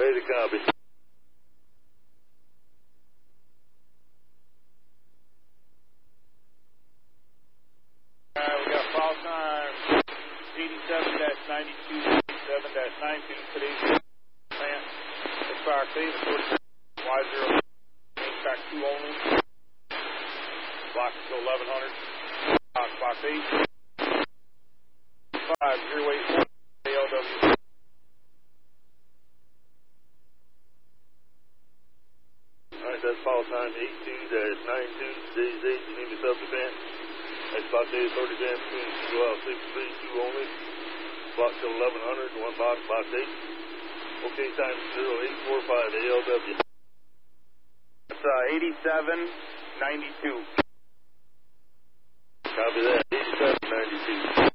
Ready to copy. We got file time 87-92, 87-92, today's plant. Expire phase 40, track 2 only. Block to 1100. Box 8. 5, 081, ALW. Alright, that's file time 82-92, today's date, Geneva Self-Defense. Next block day is 30 grams between 632 only. Block till 1100, one box 8. Okay, time 0845 ALW. It's 87-92. Copy that, 87-92.